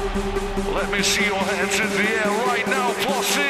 Let me see your hands in the air right now, posse.